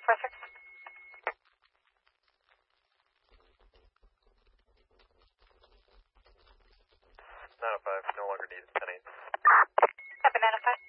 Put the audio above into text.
946. 905, no longer needed, 10-8. Copy 905.